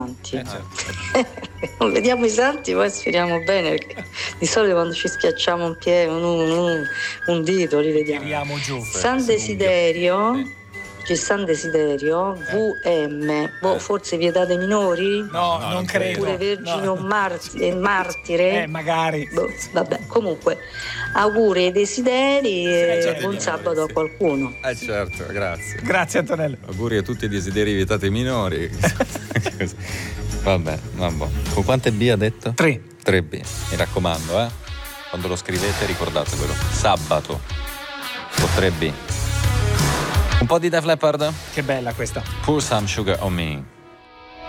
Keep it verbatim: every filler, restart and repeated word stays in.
Eh, certo. Non vediamo i santi, poi speriamo bene, perché di solito quando ci schiacciamo un piede, un, un, un dito, li vediamo. Tiriamo giù. San Desiderio, c'è San Desiderio, Eh. V M, boh, forse vietate minori? No, No, non non credo. Pure Vergine no. o Marti- eh, Martire? Eh, magari. Boh, vabbè, comunque, auguri e desideri e certo. buon sabato a qualcuno. Eh certo, grazie. Grazie Antonello. Auguri a tutti i desideri vietati minori. Vabbè, vabbè. Con quante B ha detto? Tre. tre B. Mi raccomando, eh. Quando lo scrivete ricordatevelo. Sabato. Con tre B. Un po' di Def Leppard? Che bella questa. Pour some sugar on me.